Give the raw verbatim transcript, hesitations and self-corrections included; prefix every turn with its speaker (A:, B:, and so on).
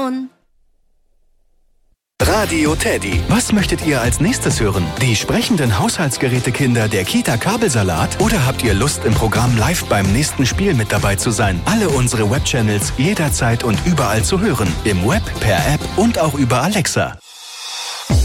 A: schon.
B: Radio Teddy. Was möchtet ihr als nächstes hören? Die sprechenden Haushaltsgerätekinder der Kita Kabelsalat? Oder habt ihr Lust, im Programm live beim nächsten Spiel mit dabei zu sein? Alle unsere Webchannels jederzeit und überall zu hören. Im Web, per App und auch über Alexa.